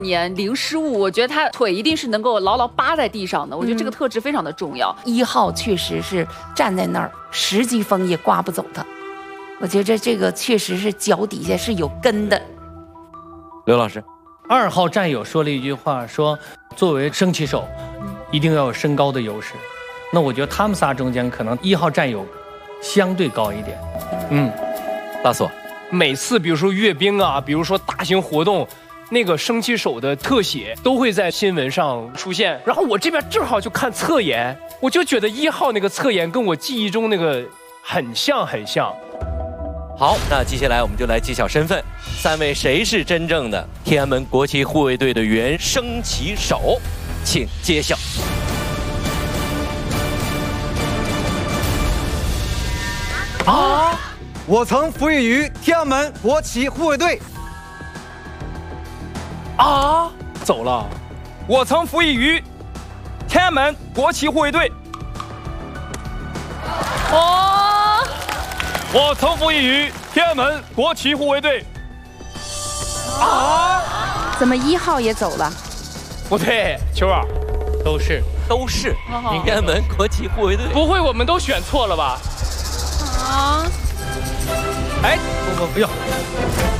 年零失误，我觉得他腿一定是能够牢牢扒在地上的。我觉得这个特质非常的重要。 1号确实是站在那儿，10级风也刮不走他。我觉得这个确实是脚底下是有根的。 刘老师 ，2号战友说了一句话，说作为升旗手，一定要有身高的优势。那我觉得他们仨中间可能1号战友相对高一点。 大锁， 每次比如说阅兵啊，比如说大型活动，那个升旗手的特写都会在新闻上出现。然后我这边正好就看侧颜，我就觉得1号那个侧颜跟我记忆中那个很像。 好，那接下来我们就来揭晓身份，3位谁是真正的天安门国旗护卫队的原升旗手？请揭晓。 我曾服役于天安门国旗护卫队。 走了。我曾服役于天安门国旗护卫队。我曾服役于天安门国旗护卫队。 怎么1号也走了？ 不对，球儿， 都是天安门国旗护卫队。 不会我们都选错了吧？ 不要。